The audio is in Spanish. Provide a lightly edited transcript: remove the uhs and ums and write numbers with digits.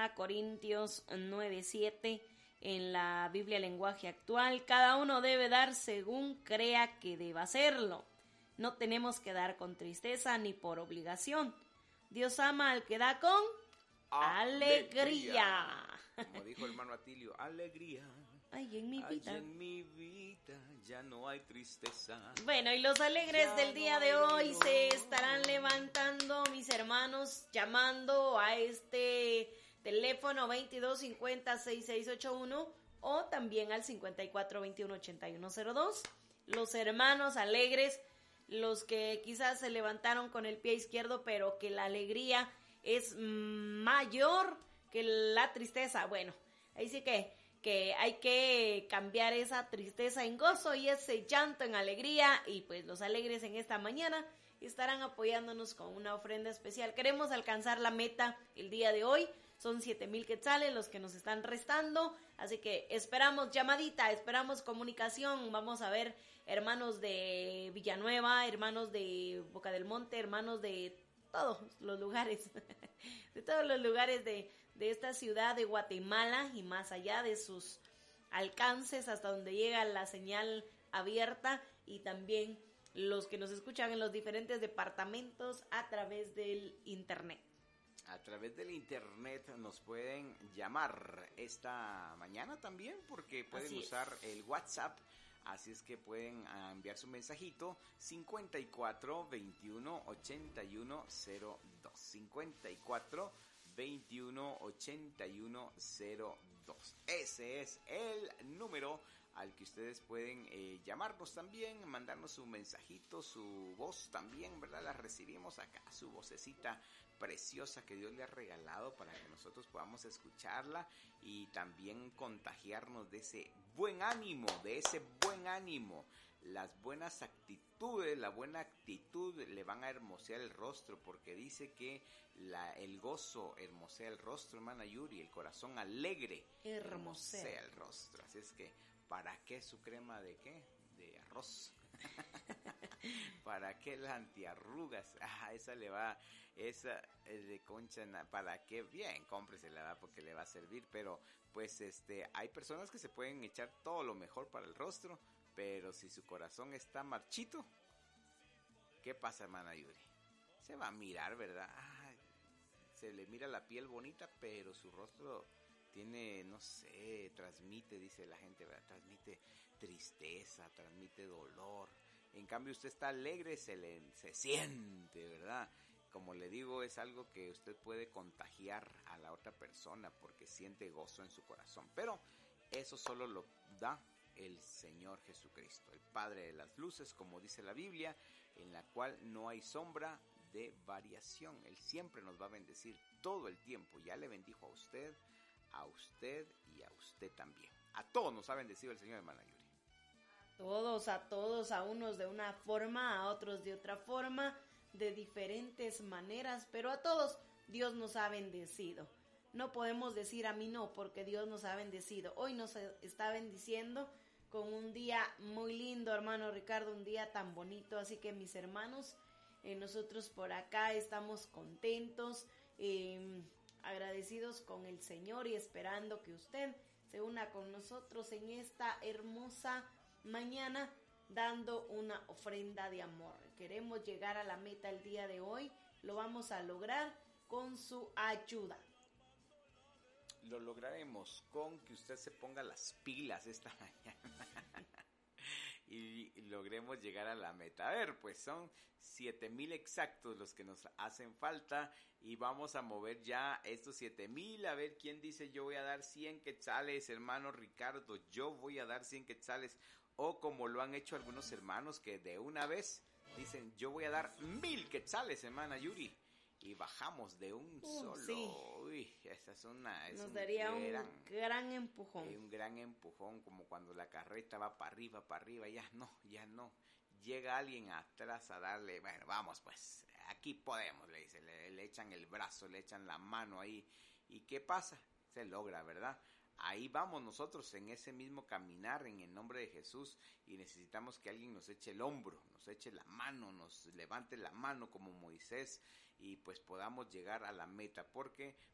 Corintios 9:7 en la Biblia Lenguaje Actual. Cada uno debe dar según crea que deba hacerlo. No tenemos que dar con tristeza ni por obligación. Dios ama al que da con alegría. Como dijo el hermano Atilio, alegría. Ay, en mi vida. Ay, en mi vida ya no hay tristeza. Bueno, y los alegres Ya del día no de hay hoy dolor. se estarán levantando, mis hermanos, llamando a este teléfono 2250-6681 o también al 5421-8102. Los hermanos alegres, los que quizás se levantaron con el pie izquierdo, pero que la alegría es mayor que la tristeza. Bueno, ahí sí que hay que cambiar esa tristeza en gozo y ese llanto en alegría, y pues los alegres en esta mañana estarán apoyándonos con una ofrenda especial. Queremos alcanzar la meta el día de hoy, son 7,000 quetzales los que nos están restando, así que esperamos llamadita, esperamos comunicación. Vamos a ver hermanos de Villanueva, hermanos de Boca del Monte, hermanos de todos los lugares, de todos los lugares de esta ciudad de Guatemala y más allá de sus alcances hasta donde llega la señal abierta, y también los que nos escuchan en los diferentes departamentos a través del internet. A través del internet nos pueden llamar esta mañana también, porque pueden usar el WhatsApp. Así es que pueden enviar su mensajito 54 21 81 02 54 21 81 02. Ese es el número al que ustedes pueden llamarnos también, mandarnos su mensajito, su voz también, ¿verdad? La recibimos acá, su vocecita preciosa que Dios le ha regalado para que nosotros podamos escucharla y también contagiarnos de ese buen ánimo, Las buenas actitudes, la buena actitud le van a hermosear el rostro, porque dice que el gozo hermosea el rostro, hermana Yuri, el corazón alegre hermosea el rostro. Así es que, ¿para qué su crema de qué? De arroz. ¿Para qué las antiarrugas? Esa le va, esa de Concha, ¿para qué? Bien, cómpresela, porque le va a servir. Pero pues hay personas que se pueden echar todo lo mejor para el rostro, pero si su corazón está marchito, ¿qué pasa, hermana Yuri? Se va a mirar, ¿verdad? Se le mira la piel bonita, pero su rostro tiene, no sé, transmite, dice la gente, ¿verdad? Transmite tristeza, transmite dolor. En cambio, usted está alegre, se siente, ¿verdad? Como le digo, es algo que usted puede contagiar a la otra persona porque siente gozo en su corazón. Pero eso solo lo da el Señor Jesucristo, el Padre de las luces, como dice la Biblia, en la cual no hay sombra de variación. Él siempre nos va a bendecir todo el tiempo. Ya le bendijo a usted y a usted también. A todos nos ha bendecido el Señor, hermana Yuri. A todos, a unos de una forma, a otros de otra forma, de diferentes maneras, pero a todos Dios nos ha bendecido. No podemos decir a mí no, porque Dios nos ha bendecido. Hoy nos está bendiciendo con un día muy lindo, hermano Ricardo, un día tan bonito. Así que, mis hermanos, nosotros por acá estamos contentos, agradecidos con el Señor y esperando que usted se una con nosotros en esta hermosa mañana, dando una ofrenda de amor. Queremos llegar a la meta el día de hoy, lo vamos a lograr con su ayuda. Lo lograremos con que usted se ponga las pilas esta mañana y logremos llegar a la meta. A ver, pues son 7,000 exactos los que nos hacen falta y vamos a mover ya estos 7,000. A ver quién dice: yo voy a dar 100 quetzales, hermano Ricardo, yo voy a dar 100 quetzales. O como lo han hecho algunos hermanos que de una vez dicen: yo voy a dar 1,000 quetzales, hermana Yuri. Y bajamos de un solo. Sí. Uy, esa es una... Nos daría un gran empujón. Un gran empujón, como cuando la carreta va para arriba, ya no. Llega alguien atrás a darle, bueno, vamos pues, aquí podemos, le dice, le echan el brazo, le echan la mano ahí. ¿Y qué pasa? Se logra, ¿verdad? Ahí vamos nosotros en ese mismo caminar en el nombre de Jesús, y necesitamos que alguien nos eche el hombro, nos eche la mano, nos levante la mano como Moisés, y pues podamos llegar a la meta, porque